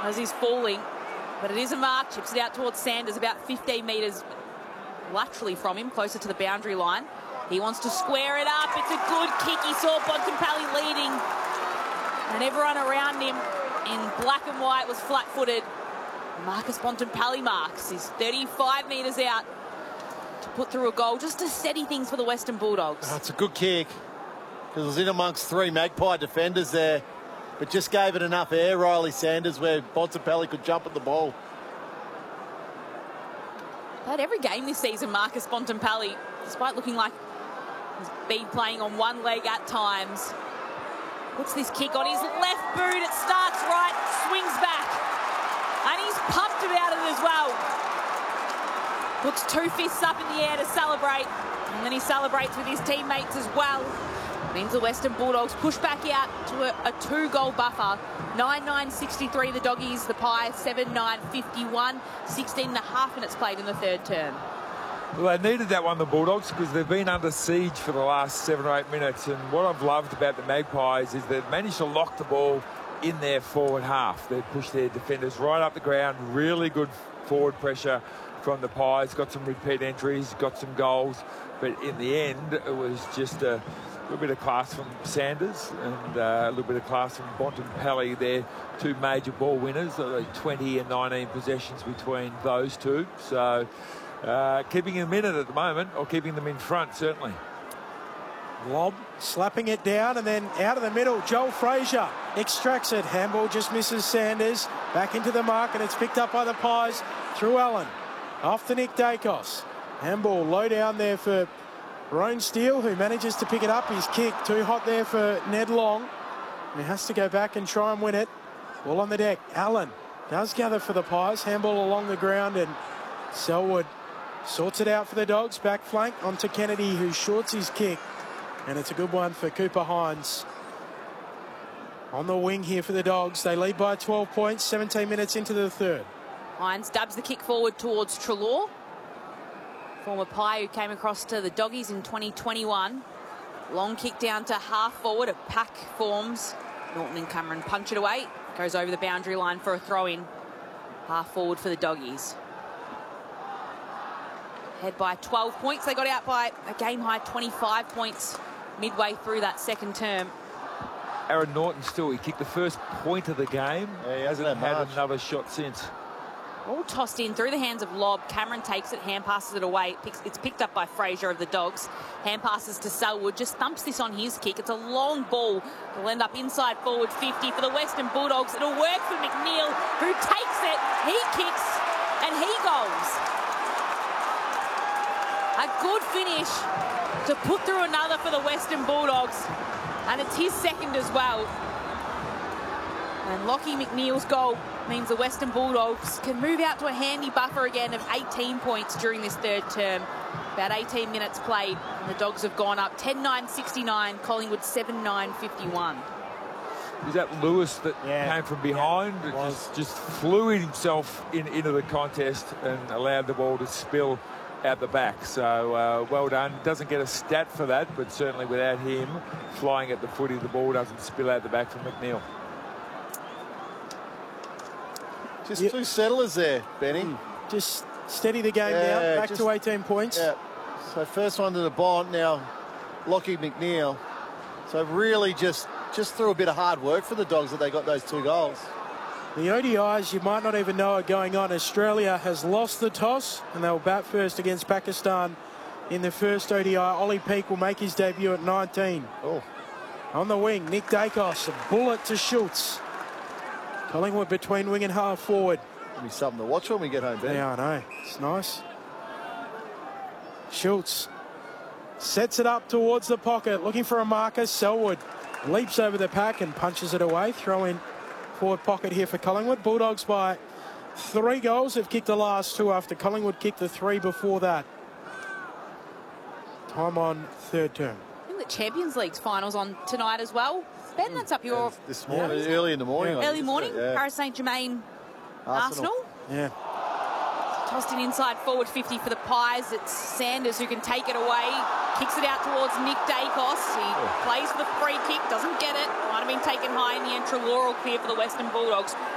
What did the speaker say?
as he's falling. But it is a mark. Chips it out towards Sanders, about 15 metres laterally from him, closer to the boundary line. He wants to square it up. It's a good kick. He saw Bontempelli leading, and everyone around him in black and white was flat-footed. Marcus Bontempelli marks. He's 35 metres out to put through a goal, just to steady things for the Western Bulldogs. Oh, it's a good kick, because it was in amongst three Magpie defenders there, but just gave it enough air, Riley Sanders, where Bontempelli could jump at the ball. Played every game this season, Marcus Bontempelli, despite looking like he's been playing on one leg at times. Puts this kick on his left boot. It starts right, swings back, and he's pumped about it as well. Puts two fists up in the air to celebrate, and then he celebrates with his teammates as well. Means the Western Bulldogs push back out to a 2-goal buffer. 9-9-63 the Doggies, the Pies 7-9-51. 16 and a half minutes played in the third term. Well, they needed that one, the Bulldogs, because they've been under siege for the last 7 or 8 minutes. And what I've loved about the Magpies is they've managed to lock the ball in their forward half. They've pushed their defenders right up the ground. Really good forward pressure from the Pies. Got some repeat entries, got some goals. But in the end, it was just a little bit of class from Sanders and a little bit of class from Bontempelli. They're two major ball winners, 20 and 19 possessions between those two. So keeping them in it at the moment, or keeping them in front, certainly. Lob, slapping it down, and then out of the middle, Joel Frazier extracts it. Handball just misses Sanders. Back into the mark, and it's picked up by the Pies through Allen. Off to Nick Dacos. Handball low down there for Roan Steele, who manages to pick it up. His kick too hot there for Ned Long. And he has to go back and try and win it. Ball on the deck. Allen does gather for the Pies. Handball along the ground, and Selwood sorts it out for the Dogs. Back flank onto Kennedy, who shorts his kick. And it's a good one for Cooper Hines. On the wing here for the Dogs. They lead by 12 points, 17 minutes into the third. Hines dabs the kick forward towards Treloar. Former Pie who came across to the Doggies in 2021. Long kick down to half forward. A pack forms. Norton and Cameron punch it away. Goes over the boundary line for a throw-in. Half forward for the Doggies. Head by 12 points. They got out by a game-high 25 points midway through that second term. Aaron Norton still, he kicked the first point of the game. Yeah, he hasn't hasn't had much. another shot since. All tossed in through the hands of Lobb. Cameron takes it, hand passes it away. It's picked up by Frazier of the Dogs. Hand passes to Selwood, just thumps this on his kick. It's a long ball. It'll end up inside forward 50 for the Western Bulldogs. It'll work for McNeil, who takes it, he kicks, and he goes. A good finish to put through another for the Western Bulldogs, and it's his second as well. And Lockie McNeil's goal means the Western Bulldogs can move out to a handy buffer again of 18 points during this third term. About 18 minutes played, and the Dogs have gone up 10-9-69, Collingwood 7-9-51. Was that Lewis that came from behind? Just flew himself into the contest and allowed the ball to spill out the back. So well done. Doesn't get a stat for that, but certainly without him flying at the footy, the ball doesn't spill out the back from McNeil. Just two settlers there, Benny. Just steady the game now. Back to 18 points. Yeah. So first one to the Bont, now Lockie McNeil. So really just through a bit of hard work for the Dogs that they got those 2 goals. The ODIs, you might not even know are going on. Australia has lost the toss, and they'll bat first against Pakistan in the first ODI. Ollie Peake will make his debut at 19. Oh. On the wing, Nick Dacos, a bullet to Schultz. Collingwood between wing and half forward. It'll be something to watch when we get home, Ben. Yeah, I know. It's nice. Schultz sets it up towards the pocket, looking for a marker. Selwood leaps over the pack and punches it away. Throw in forward pocket here for Collingwood. Bulldogs by 3 goals. They've kicked the last 2 after Collingwood kicked the 3 before that. Time on third term. I think the Champions League's finals on tonight as well. Ben, that's up your... This morning, early in the morning. Early morning, Paris Saint-Germain, Arsenal. Yeah. Tossed in inside forward 50 for the Pies. It's Sanders who can take it away. Kicks it out towards Nick Dacos. He plays for the free kick, doesn't get it. Might have been taken high in the end. Treloar will clear for the Western Bulldogs.